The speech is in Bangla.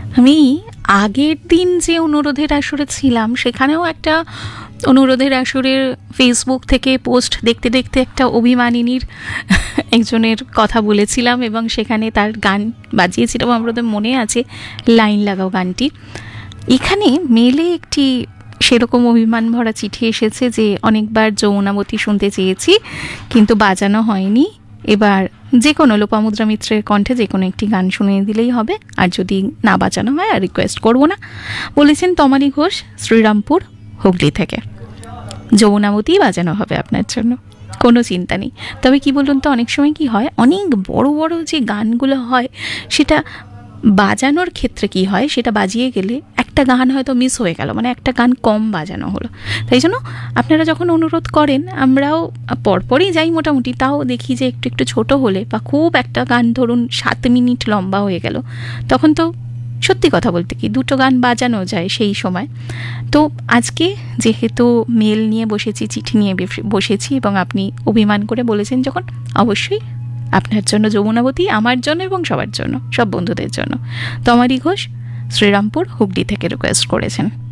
আমি আগের দিন যে অনুরোধের আসরে ছিলাম সেখানেও একটা অনুরোধের আসরের ফেসবুক থেকে পোস্ট দেখতে দেখতে একটা অভিমানিনীর একজনের কথা বলেছিলাম এবং সেখানে তার গান বাজিয়েছিলাম, আমাদের মনে আছে লাইন লাগাও গানটি। এখানে মেলে একটি সেরকম অভিমান ভরা চিঠি এসেছে যে অনেকবার যমুনাবতী শুনতে চেয়েছি কিন্তু বাজানো হয়নি, এবার যে কোনো লোপামুদ্রা মিত্রের কণ্ঠে যে কোনো একটি গান শুনিয়ে দিলেই হবে, আর যদি না বাজানো হয় আর রিকোয়েস্ট করবো না। বলেছেন তমালি ঘোষ, শ্রীরামপুর, হুগলি থেকে। যমুনাবতী বাজানো হবে আপনার জন্য, কোনো চিন্তা নেই। তবে কি বলুন তো, অনেক সময় কি হয়, অনেক বড় বড় যে গানগুলো হয় সেটা বাজানোর ক্ষেত্রে কি হয়, সেটা বাজিয়ে গেলে একটা গান হয়তো মিস হয়ে গেল, মানে একটা গান কম বাজানো হলো। তাই জন্য আপনারা যখন অনুরোধ করেন আমরাও পরপরই যাই মোটামুটি, তাও দেখি যে একটু একটু ছোট হলে বা খুব একটা গান ধরুন 7 মিনিট লম্বা হয়ে গেল, তখন তো সত্যি কথা বলতে কি 2টো গান বাজানো যায় সেই সময়। তো আজকে যেহেতু মেল নিয়ে বসেছি, চিঠি নিয়ে বসেছি এবং আপনি অভিমান করে বলেছেন যখন, অবশ্যই আপনার জন্য যমুনাবতী, আমার জন্য এবং সবার জন্য, সব বন্ধুদের জন্য। তমারি ঘোষ, শ্রীরামপুর, হুগলি থেকে রিকোয়েস্ট করেছেন।